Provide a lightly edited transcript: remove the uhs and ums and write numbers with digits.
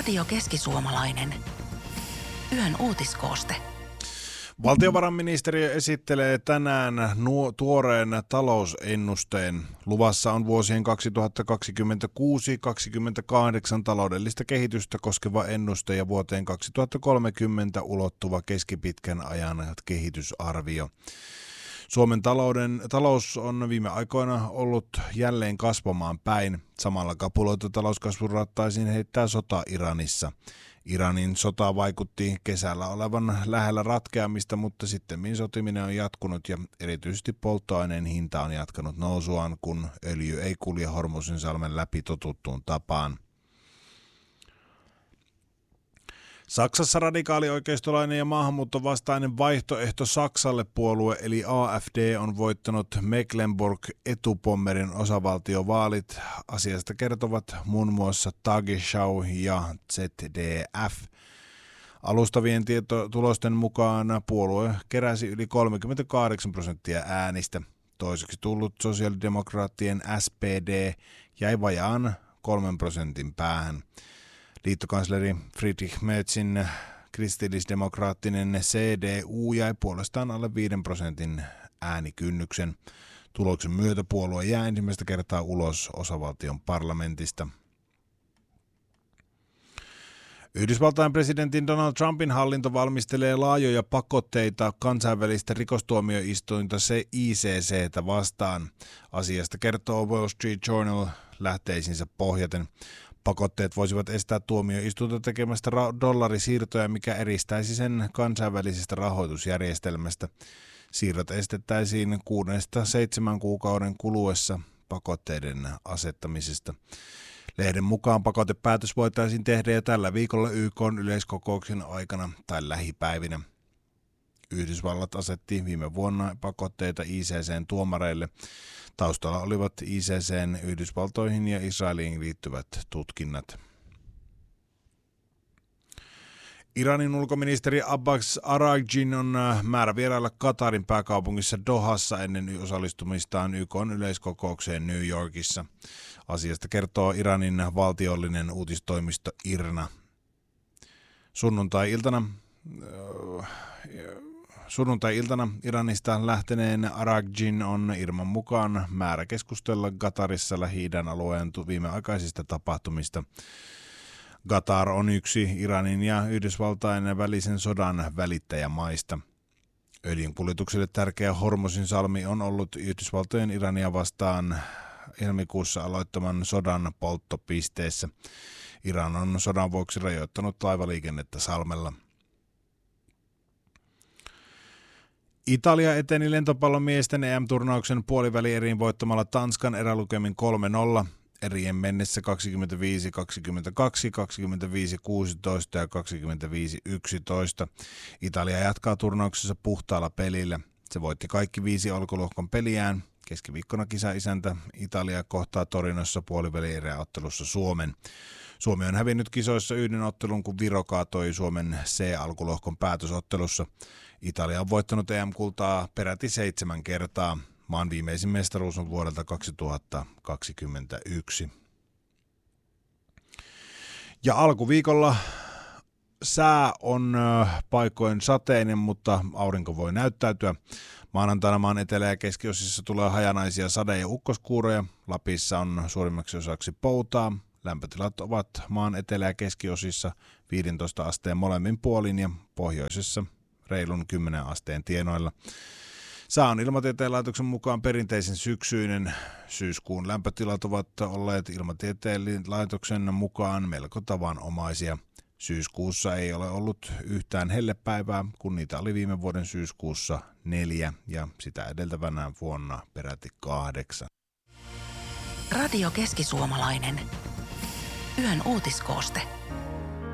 Radio Keski-Suomalainen. Yön uutiskooste. Valtiovarainministeriö esittelee tänään tuoreen talousennusteen. Luvassa on vuosien 2026-2028 taloudellista kehitystä koskeva ennuste ja vuoteen 2030 ulottuva keskipitkän ajan kehitysarvio. Suomen talous on viime aikoina ollut jälleen kasvamaan päin. Samalla kapuloita talouskasvun rattaisiin heittää sota Iranissa. Iranin sota vaikutti kesällä olevan lähellä ratkeamista, mutta sittemmin sotiminen on jatkunut ja erityisesti polttoaineen hinta on jatkanut nousuaan, kun öljy ei kulje Hormuzinsalmen läpi totuttuun tapaan. Saksassa radikaalioikeistolainen ja maahanmuuttovastainen vaihtoehto Saksalle -puolue eli AfD on voittanut Mecklenburg-Etupommerin osavaltiovaalit. Asiasta kertovat muun muassa Tagesschau ja ZDF. Alustavien tulosten mukaan puolue keräsi yli 38% äänistä. Toiseksi tullut sosiaalidemokraattien SPD jäi vajaan 3% päähän. Liittokansleri Friedrich Merzin kristillisdemokraattinen CDU jäi puolestaan alle 5% äänikynnyksen. Tuloksen myötä puolue jää ensimmäistä kertaa ulos osavaltion parlamentista. Yhdysvaltain presidentin Donald Trumpin hallinto valmistelee laajoja pakotteita kansainvälistä rikostuomioistuinta ICC:tä vastaan. Asiasta kertoo Wall Street Journal lähteisinsä pohjaten. Pakotteet voisivat estää tuomioistuinta tekemästä dollarisiirtoja, mikä eristäisi sen kansainvälisestä rahoitusjärjestelmästä. Siirrot estettäisiin 6-7 kuukauden kuluessa pakotteiden asettamisesta. Lehden mukaan pakotepäätös voitaisiin tehdä jo tällä viikolla YK:n yleiskokouksen aikana tai lähipäivinä. Yhdysvallat asetti viime vuonna pakotteita ICC:n tuomareille. Taustalla olivat ICC:n Yhdysvaltoihin ja Israeliin liittyvät tutkinnat. Iranin ulkoministeri Abbas Araghchi on määrä vierailla Katarin pääkaupungissa Dohassa ennen osallistumistaan YK:n yleiskokoukseen New Yorkissa. Asiasta kertoo Iranin valtiollinen uutistoimisto IRNA. Sunnuntai-iltana Iranista lähteneen Araghchin on IRNAn mukaan määrä keskustella Qatarissa Lähi-idän alueen viimeaikaisista tapahtumista. Qatar on yksi Iranin ja Yhdysvaltain välisen sodan välittäjämaista. Öljyn kuljetukselle tärkeä Hormuzinsalmi on ollut Yhdysvaltojen Irania vastaan helmikuussa aloittaman sodan polttopisteessä. Iran on sodan vuoksi rajoittanut laivaliikennettä salmella. Italia eteni lentopallomiesten EM-turnauksen puolivälieriin voittamalla Tanskan erälukemin 3-0. Erien mennessä 25-22, 25-16 ja 25-11. Italia jatkaa turnauksessa puhtaalla pelillä. Se voitti kaikki 5 alkulohkon peliään. Keskiviikkona kisaisäntä Italia kohtaa Torinossa puolivälieräottelussa Suomen. Suomi on hävinnyt kisoissa yhden ottelun, kun Viro kaatoi Suomen C-alkulohkon päätösottelussa. Italia on voittanut EM-kultaa peräti 7 kertaa. Maan viimeisin mestaruus on vuodelta 2021. Ja alkuviikolla sää on paikoin sateinen, mutta aurinko voi näyttäytyä. Maanantaina maan etelä- ja keskiosissa tulee hajanaisia sade- ja ukkoskuuroja. Lapissa on suurimmaksi osaksi poutaa. Lämpötilat ovat maan etelä- ja keskiosissa 15 asteen molemmin puolin ja pohjoisessa reilun 10 asteen tienoilla. Sää on Ilmatieteen laitoksen mukaan perinteisen syksyinen. Syyskuun lämpötilat ovat olleet Ilmatieteen laitoksen mukaan melko tavanomaisia. Syyskuussa ei ole ollut yhtään hellepäivää, kun niitä oli viime vuoden syyskuussa 4 ja sitä edeltävänä vuonna peräti 8. Radio Keski-Suomalainen. Yön uutiskooste.